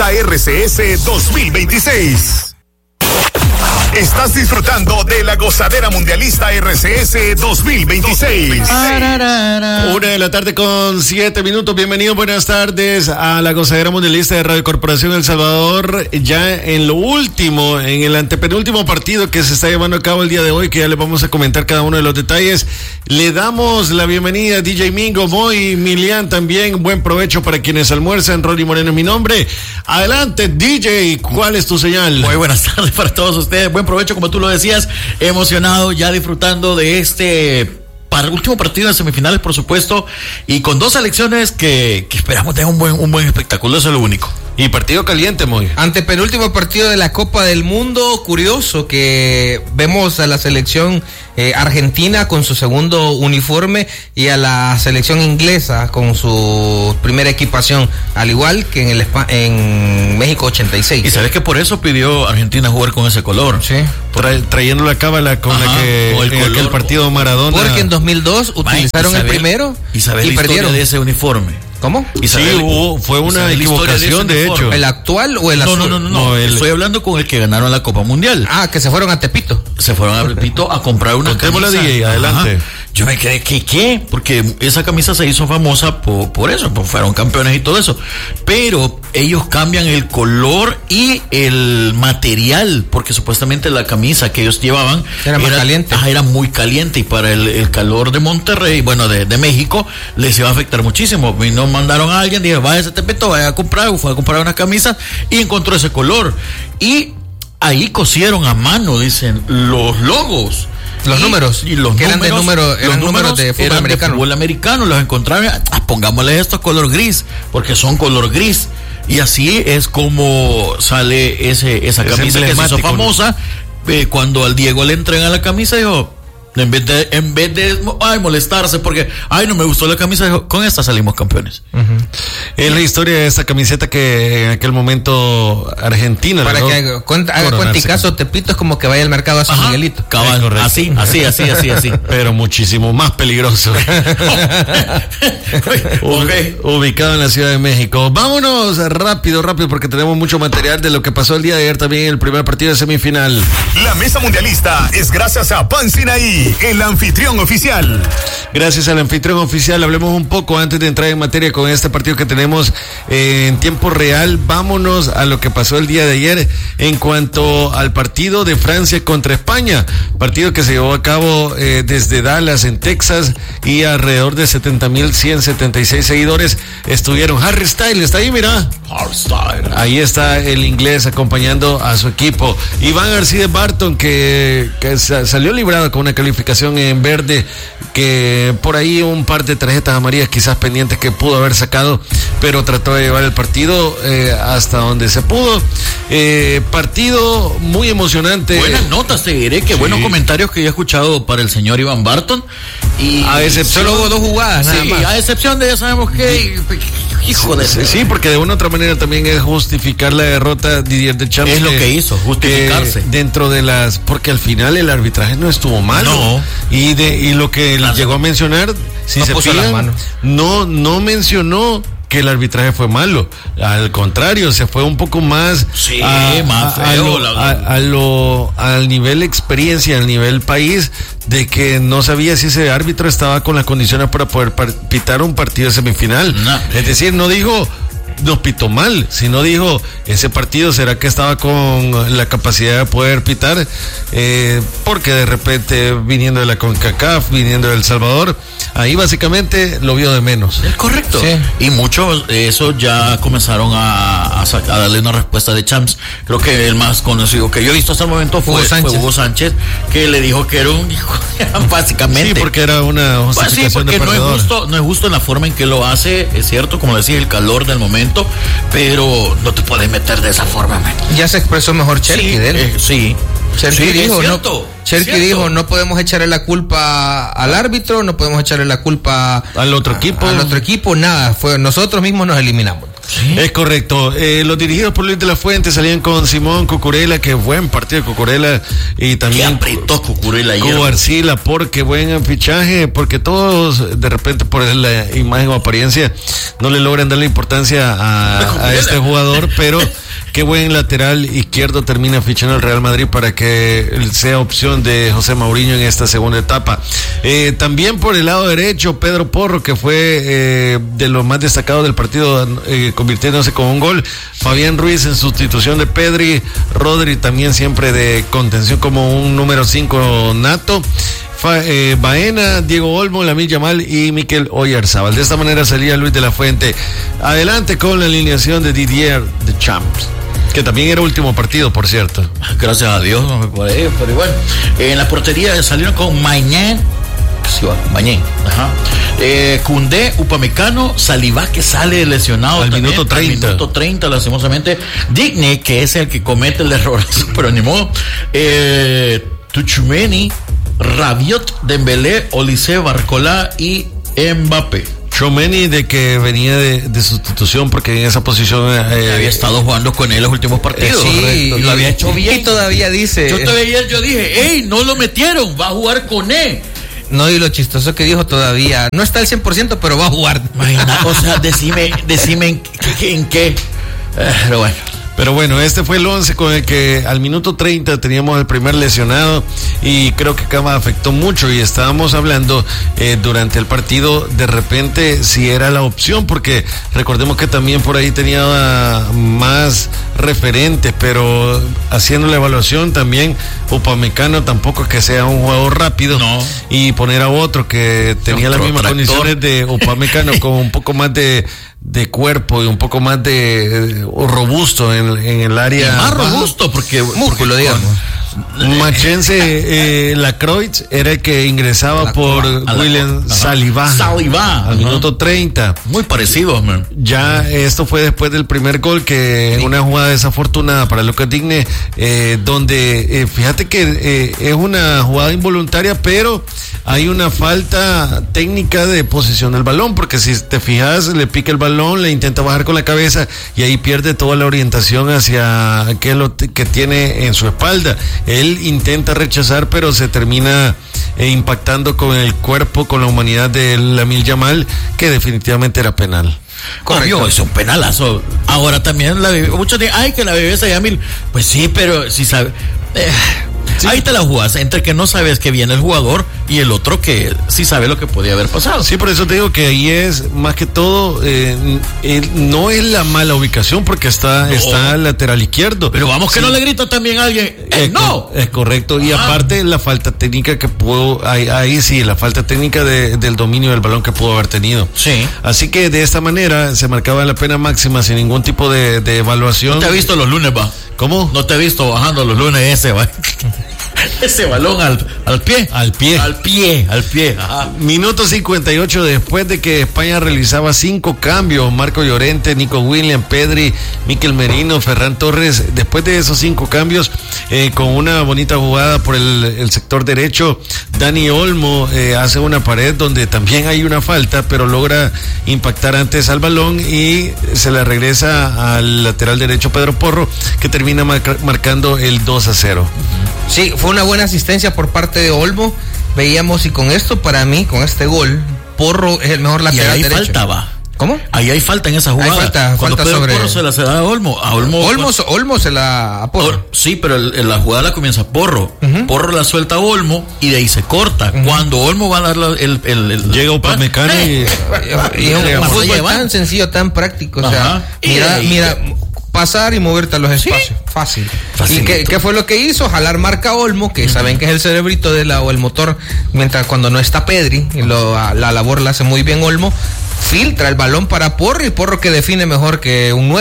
Mundialista RCS 2026. Estás disfrutando de la Gozadera Mundialista RCS 2026. 1:07 p.m. Bienvenidos, buenas tardes a la Gozadera Mundialista de Radio Corporación El Salvador. Ya en lo último, en el antepenúltimo partido que se está llevando a cabo el día de hoy, que ya les vamos a comentar cada uno de los detalles. Le damos la bienvenida a DJ Mingo, Moy, Milian también. Buen provecho para quienes almuerzan. Ronnie Moreno es mi nombre. Adelante, DJ, ¿cuál es tu señal? Muy buenas tardes para todos ustedes. Buen provecho, como tú lo decías, emocionado, ya disfrutando de para el último partido de semifinales, por supuesto, y con dos selecciones que esperamos tengan un buen espectáculo, eso es lo único. Y partido caliente, muy. Antepenúltimo partido de la Copa del Mundo. Curioso que vemos a la selección argentina con su segundo uniforme y a la selección inglesa con su primera equipación, al igual que en México 86. Y sabes que por eso pidió Argentina jugar con ese color. Sí. Trayendo la cábala con la que con el partido Maradona. Porque en 2002 utilizaron el primero y perdieron de ese uniforme. ¿Cómo? Fue una equivocación, de hecho. ¿El actual o el azul? No, estoy hablando con el que ganaron la Copa Mundial. Que se fueron a Tepito. Se fueron a Tepito a comprar una camisa. DJ, adelante. Ajá. Yo me quedé, ¿qué? Porque esa camisa se hizo famosa por eso, fueron campeones y todo eso. Pero ellos cambian el color y el material, porque supuestamente la camisa que ellos llevaban era más caliente. Era muy caliente, y para el calor de Monterrey, de México, les iba a afectar muchísimo. Y nos mandaron a alguien, dije, vaya a ese Tepeto, fue a comprar una camisa y encontró ese color. Y ahí cosieron a mano, dicen, los logos. Los números, y los que números, eran números de fútbol americano. De fútbol americano, los encontraron, pongámosle esto color gris, porque son color gris. Y así es como sale esa camisa que se hizo famosa. Cuando al Diego le entregan la camisa, dijo, en vez de molestarse porque no me gustó la camisa, dijo, con esta salimos campeones. Uh-huh. Es la historia de esta camiseta que en aquel momento Argentina, para que haga cuenticaso, Tepito es como que vaya al mercado a San Miguelito. Así. Pero muchísimo más peligroso. Ubicado en la Ciudad de México. Vámonos rápido, porque tenemos mucho material de lo que pasó el día de ayer también en el primer partido de semifinal. La mesa mundialista es gracias a Pan Sinaí, el anfitrión oficial. Gracias al anfitrión oficial. Hablemos un poco antes de entrar en materia con este partido que tenemos en tiempo real. Vámonos a lo que pasó el día de ayer en cuanto al partido de Francia contra España, partido que se llevó a cabo desde Dallas en Texas, y alrededor de 70,176 seguidores estuvieron. Harry Styles está ahí, mira. Ahí está el inglés acompañando a su equipo. Iván Arcides Barton, que salió librado con una calificación en verde, que por ahí un par de tarjetas amarillas quizás pendientes que pudo haber sacado, pero trató de llevar el partido hasta donde se pudo. Partido muy emocionante. Buenas notas, te diré que buenos comentarios que yo he escuchado para el señor Iván Barton. Y a excepción, solo hubo 2 jugadas, nada más. A excepción de, ya sabemos que hijo de... Sí, porque de una u otra manera también es justificar la derrota de Didier Deschamps. Es lo que hizo, justificarse. Dentro de porque al final el arbitraje no estuvo malo. No. Y lo que llegó a mencionar, si se fijan, no mencionó que el arbitraje fue malo. Al contrario, se fue un poco más más feo, al nivel experiencia, al nivel país, de que no sabía si ese árbitro estaba con las condiciones para poder pitar un partido de semifinal. Es decir, no dijo nos pitó mal, sino dijo, ese partido será que estaba con la capacidad de poder pitar, porque de repente viniendo de la CONCACAF, viniendo de El Salvador, ahí básicamente lo vio de menos. Es correcto. Sí. Y muchos de eso ya comenzaron a darle una respuesta de Champs. Creo que el más conocido que yo he visto hasta el momento fue Hugo Sánchez, que le dijo que era un hijo, básicamente. Sí, porque era una justificación porque de perdedor. No es justo en la forma en que lo hace, es cierto, como decía, el calor del momento, pero no te puedes meter de esa forma, man. Ya se expresó mejor Cherky de él. Sí. Cherky dijo, no podemos echarle la culpa al árbitro, no podemos echarle la culpa al otro equipo, nada, nosotros mismos nos eliminamos. ¿Sí? Es correcto. Los dirigidos por Luis de la Fuente salían con Simón Cucurella, que buen partido de Cucurella, y también apretó Cucurella ayer. Arcila, porque buen fichaje, porque todos de repente por la imagen o apariencia no le logran dar la importancia a este jugador, pero qué buen lateral izquierdo termina fichando el Real Madrid para que sea opción de José Mourinho en esta segunda etapa. También por el lado derecho, Pedro Porro, que fue de los más destacados del partido, convirtiéndose con un gol. Fabián Ruiz en sustitución de Pedri. Rodri también siempre de contención como un número 5 nato. Baena, Diego Olmo, Lamine Yamal y Mikel Oyarzabal. De esta manera salía Luis de la Fuente. Adelante con la alineación de Didier Deschamps, que también era último partido, por cierto. Gracias a Dios, no me por ahí, pero igual. En la portería salieron con Mañán. Koundé, Upamecano, Saliba, que sale lesionado al minuto 30. Al minuto 30, lastimosamente. Digne, que es el que comete el error, pero ni modo. Tchouaméni, Rabiot, Dembélé, Olise, Barcola y Mbappé. Tchouaméni, de que venía de sustitución porque en esa posición había estado jugando con él los últimos partidos. Sí, lo había hecho bien. Y todavía dice. Yo dije, ¡ey! No lo metieron, va a jugar con él. No, y lo chistoso que dijo todavía, no está al 100%, pero va a jugar. O sea, decime en qué. Pero bueno, este fue el 11 con el que al minuto 30 teníamos el primer lesionado, y creo que Cama afectó mucho, y estábamos hablando durante el partido de repente si era la opción, porque recordemos que también por ahí tenía más referentes, pero haciendo la evaluación también Upamecano tampoco es que sea un jugador rápido, no. Y poner a otro que tenía las mismas condiciones de Upamecano con un poco más de cuerpo y un poco más de robusto en el área. Y más robusto porque músculo, digamos. Machense Lacroix era el que ingresaba por William Saliba al minuto 30. Muy parecido, man. Ya esto fue después del primer gol, que una jugada desafortunada para Lucas Digne, donde fíjate que es una jugada involuntaria, pero hay una falta técnica de posición del balón, porque si te fijas, le pica el balón, le intenta bajar con la cabeza y ahí pierde toda la orientación hacia qué es lo que tiene en su espalda. Él intenta rechazar, pero se termina impactando con el cuerpo, con la humanidad de Lamine Yamal, que definitivamente era penal. Correcto, es un penalazo. Ahora también muchos dicen, ay, que la bebé Yamil. Pues sí, pero si sabe. Sí. Ahí te la jugás entre que no sabes que viene el jugador y el otro que sí sabe lo que podía haber pasado. Sí, por eso te digo que ahí es más que todo, no es la mala ubicación, porque está al lateral izquierdo. Pero vamos, que no le grita también a alguien. No. Es correcto. Y aparte la falta técnica que pudo, ahí sí, la falta técnica del dominio del balón que pudo haber tenido. Sí. Así que de esta manera se marcaba la pena máxima sin ningún tipo de evaluación. ¿No te has visto los lunes, va? ¿Cómo? ¿No te he visto bajando los lunes ese, va? Ese balón al pie. Ajá. Minuto 58 después de que España realizaba 5 cambios: Marco Llorente, Nico Williams, Pedri, Mikel Merino, Ferran Torres. Después de esos 5 cambios, con una bonita jugada por el sector derecho, Dani Olmo hace una pared donde también hay una falta, pero logra impactar antes al balón y se la regresa al lateral derecho Pedro Porro, que termina marcando el 2-0. Sí, fue una buena asistencia por parte de Olmo. Veíamos, y con esto, para mí, con este gol, Porro es el mejor lateral derecho. Y ahí faltaba. ¿Cómo? Ahí hay falta en esa jugada. Hay falta sobre. Porro se la da a Olmo. Olmo se la a Porro. Sí, pero la jugada la comienza Porro. Porro la suelta a Olmo y de ahí se corta. Cuando Olmo va a dar llega Upamecano y un fútbol tan sencillo, tan práctico. O sea, mira, pasar y moverte a los espacios. Sí. Fácil. ¿Y qué fue lo que hizo? Jalar marca Olmo, que saben que es el cerebrito o el motor, mientras cuando no está Pedri, la labor la hace muy bien Olmo. Filtra el balón para Porro, y Porro que define mejor que un 9, ¿verdad?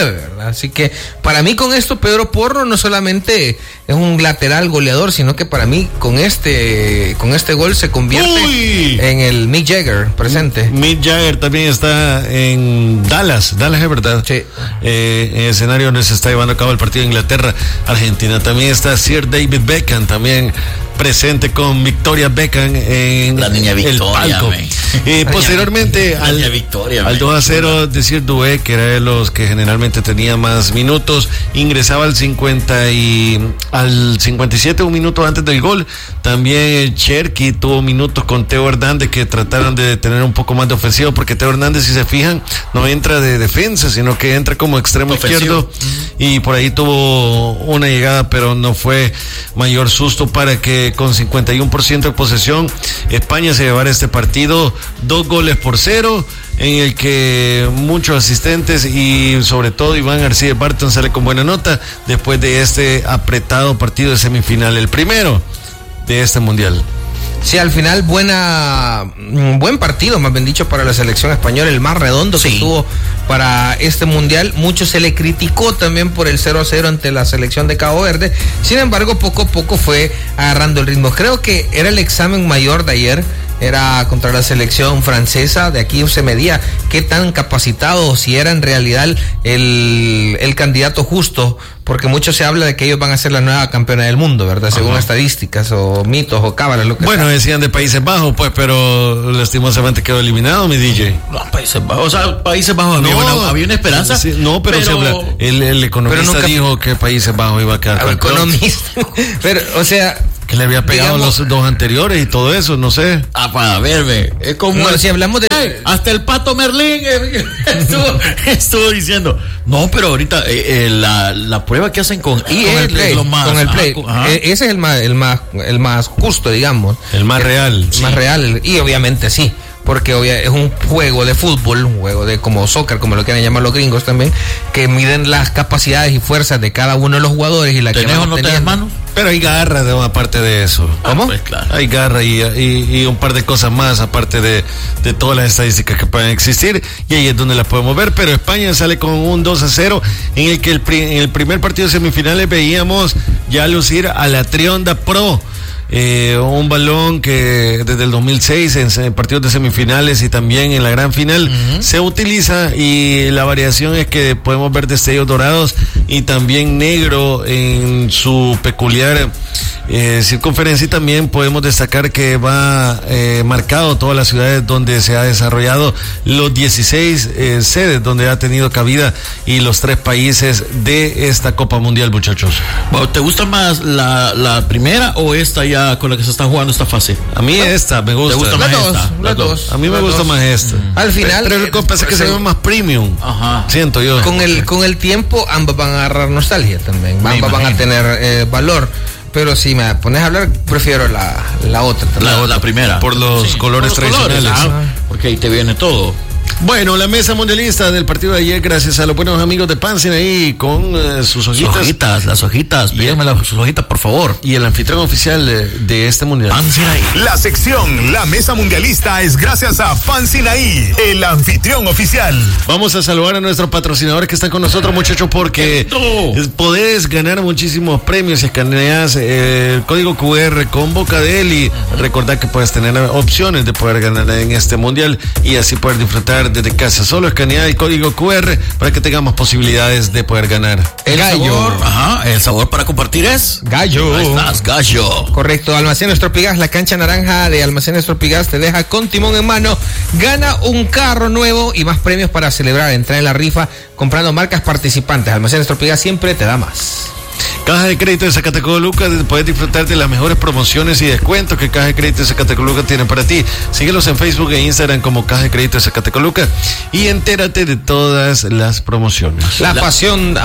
¿verdad? Así que para mí con esto Pedro Porro no solamente es un lateral goleador, sino que para mí con este gol se convierte en el Mick Jagger presente. Mick Jagger también está en Dallas es verdad. Sí. En el escenario donde se está llevando a cabo el partido de Inglaterra-Argentina. También está Sir David Beckham, también presente con Victoria Beckham en la niña Victoria, el palco. Posteriormente al 2-0 de Sir Doué, que era de los que generalmente tenía más minutos, ingresaba al 57, un minuto antes del gol. También Cherky tuvo minutos con Teo Hernández, que trataron de tener un poco más de ofensivo, porque Teo Hernández, si se fijan, no entra de defensa, sino que entra como extremo izquierdo, y por ahí tuvo una llegada, pero no fue mayor susto para que con 51% de posesión España se llevara este partido 2-0, en el que muchos asistentes y sobre todo Iván García Barton sale con buena nota después de este apretado partido de semifinal, el primero de este mundial. Sí, al final buen partido, más bien dicho, para la selección española, el más redondo que tuvo para este mundial. Mucho se le criticó también por el 0-0 ante la selección de Cabo Verde. Sin embargo, poco a poco fue agarrando el ritmo. Creo que era el examen mayor de ayer, era contra la selección francesa. De aquí se medía qué tan capacitado, si era en realidad el candidato justo, porque mucho se habla de que ellos van a ser la nueva campeona del mundo, ¿verdad? Según estadísticas o mitos o cábalas, lo que sea. Decían de Países Bajos, pues, pero lastimosamente quedó eliminado, mi DJ. No, Países Bajos, o sea, Países Bajos había una esperanza. Sí, no, pero se habla, el economista dijo que Países Bajos iba a quedar campeón. Economista, pero, o sea, que le había pegado los dos anteriores y todo eso, no sé. Para verme, es como si hablamos de hasta el Pato Merlín estuvo diciendo, no, pero ahorita la prueba que hacen con el Play, ese es el más justo, digamos, el más real, más real, y obviamente sí, porque es un juego de fútbol, un juego de como soccer, como lo quieren llamar los gringos también, que miden las capacidades y fuerzas de cada uno de los jugadores y la que van obteniendo. Pero hay garra aparte de eso. ¿Cómo? Pues claro. Hay garra y un par de cosas más aparte de todas las estadísticas que pueden existir, y ahí es donde las podemos ver. Pero España sale con un 2-0 en el que en el primer partido de semifinales veíamos ya lucir a la Trionda Pro. Un balón que desde el 2006 en partidos de semifinales y también en la gran final se utiliza, y la variación es que podemos ver destellos dorados y también negro en su peculiar circunferencia, y también podemos destacar que va marcado todas las ciudades donde se ha desarrollado, los 16 sedes donde ha tenido cabida y los 3 países de esta Copa Mundial, muchachos. Bueno, ¿te gusta más la primera o esta ya con la que se está jugando esta fase? A mí esta me gusta. ¿Te gusta más esta? Las dos. A mí me gusta más esta. Al final, pero lo que pasa es que se ve más premium. Ajá. Siento yo. Con el tiempo ambas van a agarrar nostalgia también. Ambas van a tener valor. Pero si me pones a hablar, prefiero la otra. La primera. Por los colores tradicionales. Porque ahí te viene todo. Bueno, la mesa mundialista del partido de ayer, gracias a los buenos amigos de Pansin ahí con sus hojitas. Las hojitas, pídeme sus hojitas, por favor. Y el anfitrión oficial de este mundial. Pansin ahí. La sección La Mesa Mundialista es gracias a Pansin ahí, el anfitrión oficial. Vamos a saludar a nuestros patrocinadores que están con nosotros, muchachos, porque podés ganar muchísimos premios si escaneas el código QR con Boca de él, y recordad que puedes tener opciones de poder ganar en este mundial y así poder disfrutar desde casa. Solo escanear el código QR para que tengamos posibilidades de poder ganar. El gallo. El sabor para compartir es gallo. Ahí estás, gallo. Correcto. Almacenes Tropigas, la cancha naranja de Almacenes Tropigas te deja con timón en mano. Gana un carro nuevo y más premios para celebrar. Entra en la rifa comprando marcas participantes. Almacenes Tropigas siempre te da más. Caja de Crédito de Zacatecoluca, puedes disfrutar de las mejores promociones y descuentos que Caja de Crédito de Zacatecoluca tiene para ti. Síguelos en Facebook e Instagram como Caja de Crédito de Zacatecoluca y entérate de todas las promociones. La pasión,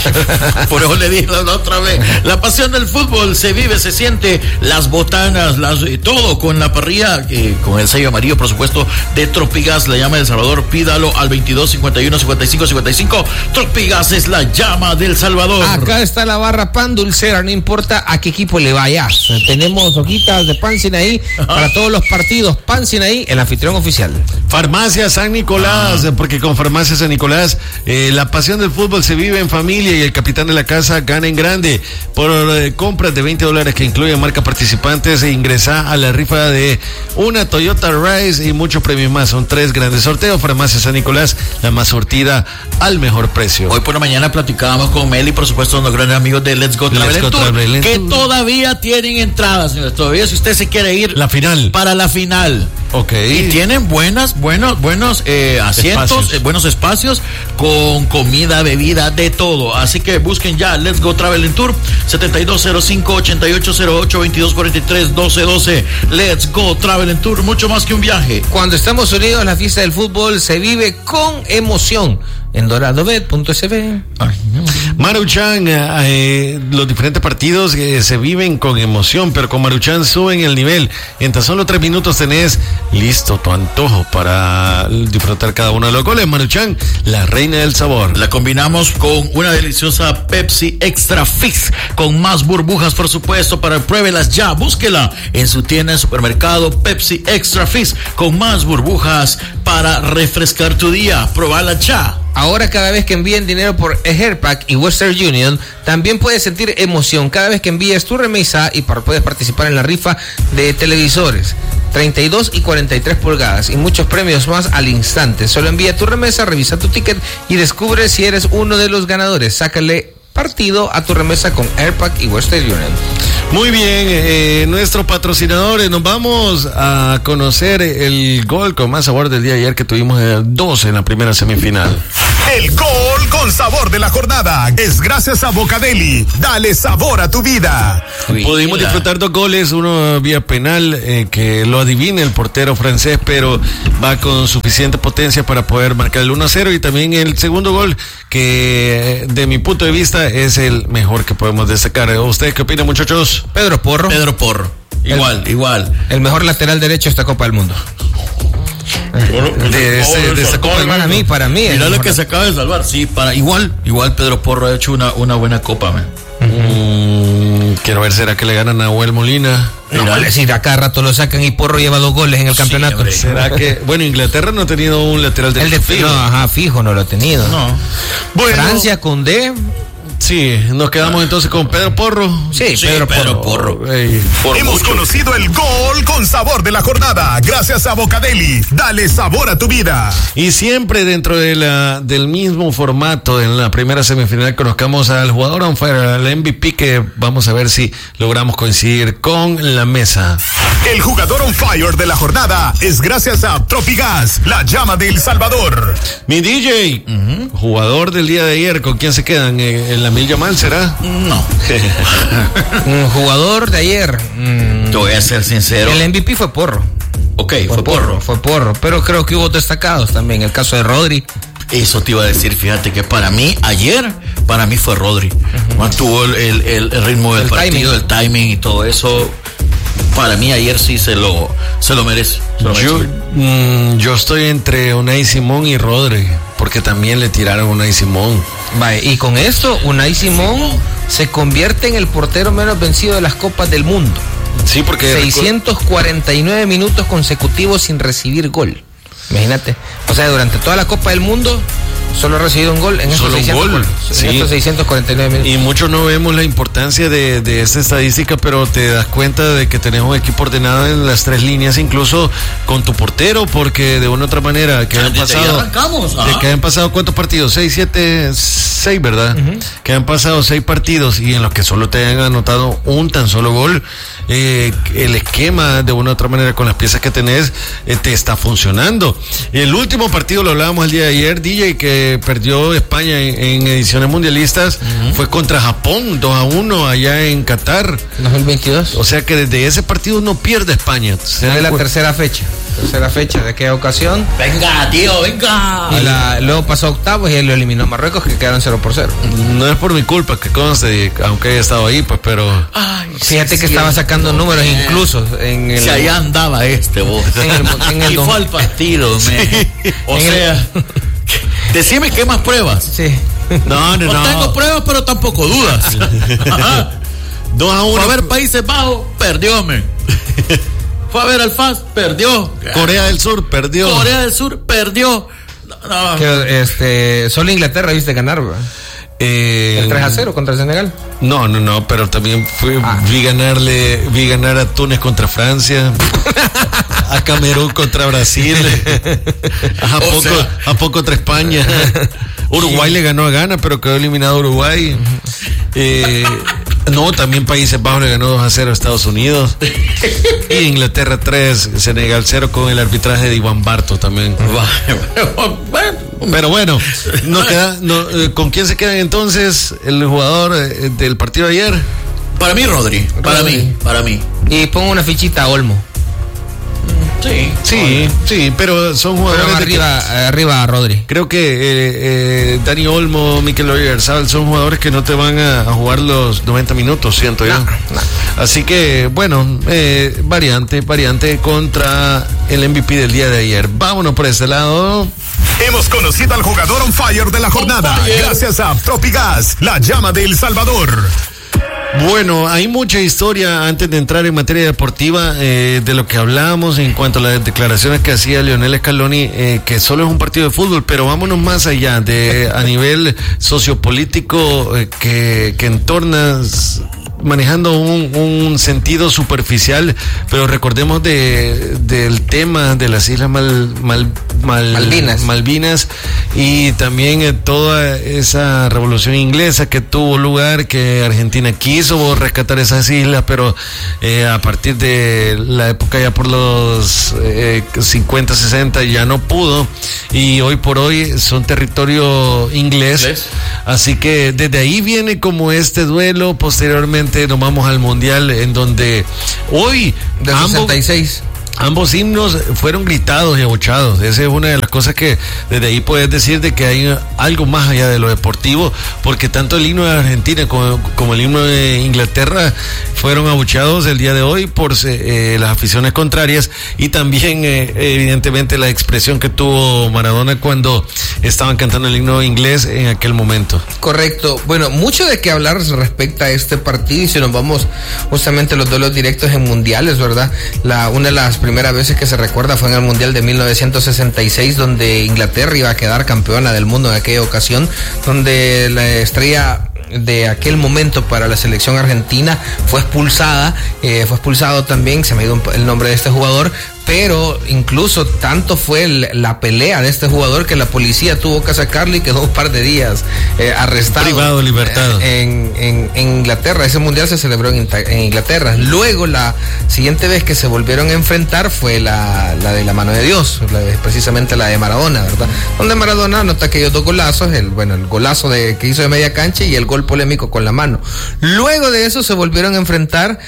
por eso le dije la otra vez, la pasión del fútbol se vive, se siente, las botanas, todo con la parrilla, con el sello amarillo, por supuesto, de Tropigas, la llama del Salvador. Pídalo al 22 51 55 55. Tropigas es la llama del Salvador. Acá está la barra Pan Dulcera, no importa a qué equipo le vayas. Tenemos hojitas de Pan Sinaí para todos los partidos. Pan Sinaí, el anfitrión oficial. Farmacia San Nicolás, porque con Farmacia San Nicolás la pasión del fútbol se vive en familia y el capitán de la casa gana en grande. Por compras de $20 que incluyen marca participantes e ingresa a la rifa de una Toyota Rise y muchos premios más. Son 3 grandes sorteos. Farmacia San Nicolás, la más surtida al mejor precio. Hoy por la mañana platicábamos con Meli, por supuesto, los grandes amigos de Let's Go Travel Tour, que todavía tienen entradas, señores. Todavía, si usted se quiere ir la final, para la final. Ok. Y tienen buenos asientos, buenos espacios con comida, bebida, de todo. Así que busquen ya Let's Go Travel Tour, 7205-8808-2243-1212. Let's Go Travel Tour, mucho más que un viaje. Cuando estamos unidos, la fiesta del fútbol se vive con emoción. En doradobet.sb. Maruchan, los diferentes partidos se viven con emoción, pero con Maruchan suben el nivel. En tan solo 3 minutos tenés listo tu antojo para disfrutar cada uno de los goles. Maruchan, la reina del sabor. La combinamos con una deliciosa Pepsi Extra Fix, con más burbujas, por supuesto, para pruébelas ya. Búsquela en su tienda de supermercado. Pepsi Extra Fix, con más burbujas para refrescar tu día. Probala ya. Ahora, cada vez que envíen dinero por Airpack y Western Union, también puedes sentir emoción cada vez que envíes tu remesa y puedes participar en la rifa de televisores 32 y 43 pulgadas y muchos premios más al instante. Solo envía tu remesa, revisa tu ticket y descubre si eres uno de los ganadores. Sácale partido a tu remesa con Airpack y Western Union. Muy bien, nuestros patrocinadores, nos vamos a conocer el gol con más sabor del día de ayer, que tuvimos 2 en la primera semifinal. El gol con sabor de la jornada es gracias a Bocadeli. Dale sabor a tu vida. Pudimos disfrutar 2 goles, uno vía penal, que lo adivina el portero francés, pero va con suficiente potencia para poder marcar el 1-0, y también el segundo gol, que de mi punto de vista es el mejor que podemos destacar. ¿Ustedes qué opinan, muchachos? Pedro Porro. Igual. El mejor lateral derecho de esta Copa del Mundo. De esta Copa del Mundo. Para mí. Mira lo que se acaba de salvar. Sí, igual Pedro Porro ha hecho una buena Copa, man. Quiero ver, ¿será que le ganan a Nahuel Molina? No, si de acá rato lo sacan y Porro lleva 2 goles en el campeonato. Hombre, ¿será que? Bueno, Inglaterra no ha tenido un lateral derecho fijo. Fijo no lo ha tenido. No. Bueno, Francia con D. Sí, nos quedamos entonces con Pedro Porro. Sí, Pedro Porro. Hemos conocido el gol con sabor de la jornada gracias a Bocadeli. Dale sabor a tu vida. Y siempre dentro de del mismo formato, en la primera semifinal conozcamos al jugador on fire, al MVP, que vamos a ver si logramos coincidir con la mesa. El jugador on fire de la jornada es gracias a Tropigas, la llama de El Salvador. Mi DJ, jugador del día de ayer, ¿con quién se quedan? ¿En la Mil Yamal será? No. Jugador de ayer. Te voy a ser sincero. El MVP fue Porro. Ok, fue Porro. Pero creo que hubo destacados también. El caso de Rodri. Eso te iba a decir, fíjate que ayer fue Rodri. Mantuvo el ritmo del partido, el timing y todo eso. Para mí ayer sí se lo merece. Yo estoy entre Unai Simón y Rodri, porque también le tiraron a Unai Simón. Vale, y con esto Unai Simón se convierte en el portero menos vencido de las Copas del Mundo. Sí, porque 649 minutos consecutivos sin recibir gol. Imagínate. O sea, durante toda la Copa del Mundo solo ha recibido un gol en estos 649 minutos. Y muchos no vemos la importancia de esta estadística, pero te das cuenta de que tenés un equipo ordenado en las 3 líneas, incluso con tu portero, porque de una u otra manera que han pasado ¿cuántos partidos? 6, ¿verdad? Que han pasado 6 partidos y en los que solo te han anotado un tan solo gol. El esquema de una u otra manera con las piezas que tenés te está funcionando. El último partido lo hablábamos el día de ayer, DJ, que perdió España en ediciones mundialistas, fue contra Japón 2-1 allá en Qatar 2022. O sea que desde ese partido no pierde España. Es la tercera fecha de aquella ocasión. Venga, tío, venga. Y luego pasó a octavos y lo eliminó Marruecos, que quedaron 0-0. No es por mi culpa, que conste, aunque haya estado ahí, pues, pero fíjate que estaba sacando números incluso en el... Si allá andaba vos. Y fue al partido, sí. O sea, decime qué más pruebas. Sí. No tengo pruebas, pero tampoco dudas. 2-1. Fue a ver Países Bajos, perdió, men. Fue a ver al FAS, perdió. Corea del Sur, perdió. No. Solo Inglaterra viste ganar, ¿verdad? El 3-0 contra el Senegal. No, pero también vi ganar a Túnez contra Francia, a Camerún contra Brasil, a poco contra España. Uruguay le ganó a Ghana, pero quedó eliminado Uruguay. También Países Bajos le ganó 2-0 a Estados Unidos. Y Inglaterra 3, Senegal 0 con el arbitraje de Iván Barto también. Pero bueno, ¿con quién se quedan entonces el jugador del partido de ayer? Para mí, Rodri. Para mí. Y pongo una fichita a Olmo. Sí, pero son jugadores arriba a Rodri. Creo que Dani Olmo, Mikel Oyarzabal son jugadores que no te van a jugar los 90 minutos, siento yo. No. Así que, bueno, variante contra el MVP del día de ayer. Vámonos por este lado. Hemos conocido al jugador on fire de la jornada gracias a Tropigas, la llama de El Salvador. Bueno, hay mucha historia antes de entrar en materia deportiva de lo que hablábamos en cuanto a las declaraciones que hacía Lionel Scaloni, que solo es un partido de fútbol, pero vámonos más allá a nivel sociopolítico que entorna manejando un sentido superficial, pero recordemos del tema de las Islas Malvinas y también toda esa revolución inglesa que tuvo lugar, que Argentina quiso rescatar esas islas, pero a partir de la época ya por los 50, 60 ya no pudo, y hoy por hoy son territorio inglés. Así que desde ahí viene como este duelo. Posteriormente nos vamos al Mundial, en donde hoy del 66 ambos himnos fueron gritados y abuchados. Esa es una de las cosas que desde ahí puedes decir de que hay algo más allá de lo deportivo, porque tanto el himno de Argentina como el himno de Inglaterra fueron abuchados el día de hoy por las aficiones contrarias, y también evidentemente la expresión que tuvo Maradona cuando estaban cantando el himno inglés en aquel momento. Correcto. Bueno, mucho de qué hablar respecto a este partido, y si nos vamos justamente a los duelos directos en mundiales, ¿verdad? Una de las primeras veces que se recuerda fue en el Mundial de 1966, donde Inglaterra iba a quedar campeona del mundo en aquella ocasión, donde la estrella de aquel momento para la selección argentina fue expulsado también, se me ha ido el nombre de este jugador, pero incluso tanto fue la pelea de este jugador que la policía tuvo que sacarlo y quedó un par de días arrestado. Privado de libertad. En Inglaterra. Ese mundial se celebró en Inglaterra. Luego la siguiente vez que se volvieron a enfrentar fue la de la mano de Dios, precisamente la de Maradona, ¿verdad? Donde Maradona anota aquellos dos golazos, el golazo que hizo de media cancha y el gol polémico con la mano. Luego de eso se volvieron a enfrentar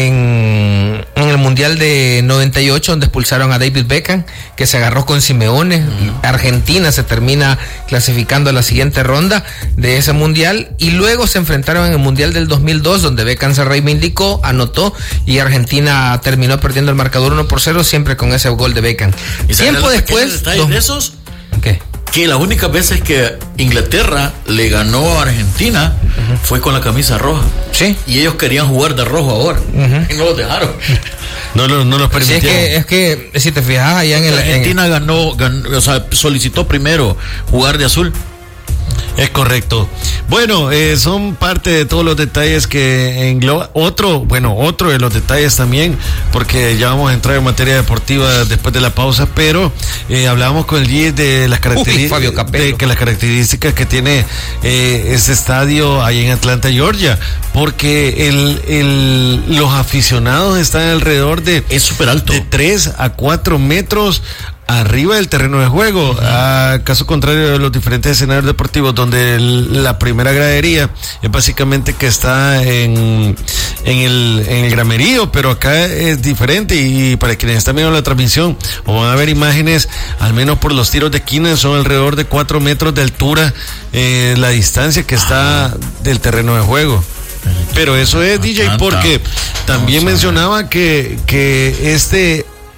en el mundial de 98, donde expulsaron a David Beckham, que se agarró con Simeone. Argentina se termina clasificando a la siguiente ronda de ese mundial, y luego se enfrentaron en el mundial del 2002, donde Beckham se reivindicó, anotó, y Argentina terminó perdiendo el marcador 1-0, siempre con ese gol de Beckham. Tiempo después de esos, ¿qué? Que las únicas veces que Inglaterra le ganó a Argentina fue con la camisa roja. Sí. Y ellos querían jugar de rojo ahora. Y no los dejaron. No los permitieron. Sí, es que si te fijas allá en Argentina ganó, o sea, solicitó primero jugar de azul. Es correcto. Bueno, son parte de todos los detalles que engloba. Otro de los detalles también, porque ya vamos a entrar en materia deportiva después de la pausa, pero hablábamos con el G de las características que tiene este estadio ahí en Atlanta, Georgia, porque los aficionados están alrededor de... Es súper alto. De 3 a 4 metros arriba del terreno de juego, a caso contrario de los diferentes escenarios deportivos, donde la primera gradería es básicamente que está en el gramerío, pero acá es diferente, y para quienes están viendo la transmisión van a ver imágenes, al menos por los tiros de esquina, son alrededor de 4 metros de altura la distancia que está del terreno de juego. Pero eso es, DJ, porque también mencionaba que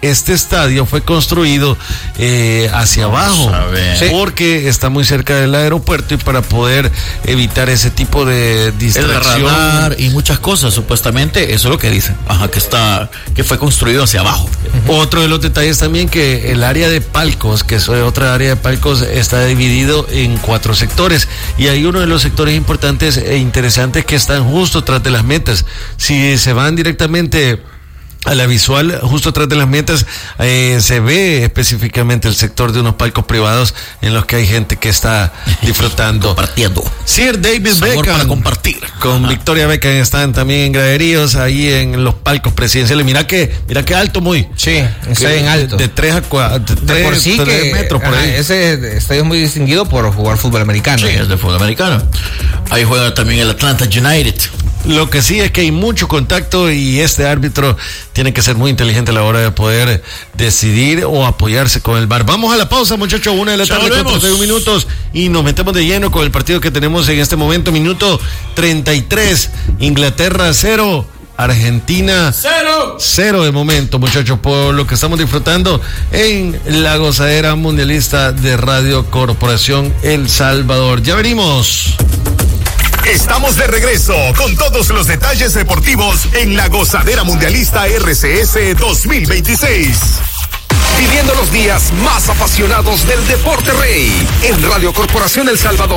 este estadio fue construido hacia abajo, porque está muy cerca del aeropuerto y para poder evitar ese tipo de distracción. El radar y muchas cosas, supuestamente, eso es lo que dicen, que fue construido hacia abajo. Otro de los detalles también que el área de palcos, que es otra área de palcos, está dividido en 4 sectores y hay uno de los sectores importantes e interesantes que están justo tras de las metas. Si se van directamente a la visual, justo atrás de las metas, se ve específicamente el sector de unos palcos privados en los que hay gente que está disfrutando. Compartiendo. Sir David Beckham. Para compartir. Con Victoria Beckham están también en graderíos, ahí en los palcos presidenciales. Mira que alto muy. Sí, está bien alto. De 3 a 4, de 3 metros por ahí. Ese estadio es muy distinguido por jugar fútbol americano. Sí, es de fútbol americano. Ahí juega también el Atlanta United. Lo que sí es que hay mucho contacto y este árbitro tiene que ser muy inteligente a la hora de poder decidir o apoyarse con el VAR. Vamos a la pausa, muchachos, 1 de la tarde con 31 minutos y nos metemos de lleno con el partido que tenemos en este momento, minuto 33, Inglaterra 0, Argentina 0 de momento, muchachos, por lo que estamos disfrutando en la gozadera mundialista de Radio Corporación El Salvador. Ya venimos. Estamos de regreso con todos los detalles deportivos en la Gozadera Mundialista RCS 2026. Viviendo los días más apasionados del deporte rey en Radio Corporación El Salvador.